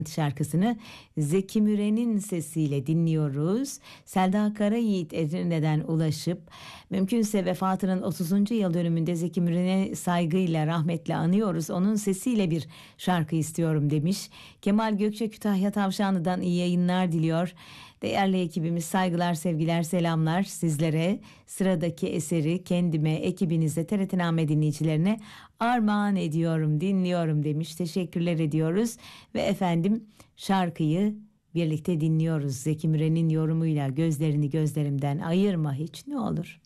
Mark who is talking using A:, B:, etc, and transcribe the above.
A: şarkısını Zeki Müren'in sesiyle dinliyoruz. Selda Karayiğit Edirne'den ulaşıp mümkünse vefatının 30. yıl dönümünde Zeki Müren'e saygıyla rahmetle anıyoruz. Onun sesiyle bir şarkı istiyorum demiş. Kemal Gökçe Kütahya Tavşanlı'dan iyi yayınlar diliyor. Değerli ekibimiz, saygılar, sevgiler, selamlar sizlere. Sıradaki eseri kendime, ekibinize, TRT dinleyicilerine armağan ediyorum, dinliyorum demiş. Teşekkürler ediyoruz ve efendim şarkıyı birlikte dinliyoruz. Zeki Müren'in yorumuyla gözlerini gözlerimden ayırma hiç ne olur.